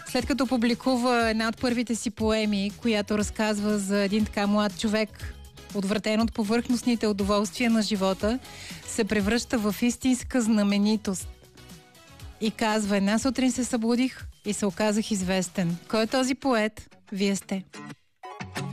След като публикува една от първите си поеми, която разказва за един така млад човек, отвратен от повърхностните удоволствия на живота, се превръща в истинска знаменитост. И казва: една сутрин се събудих и се оказах известен. Кой е този поет? Вие сте.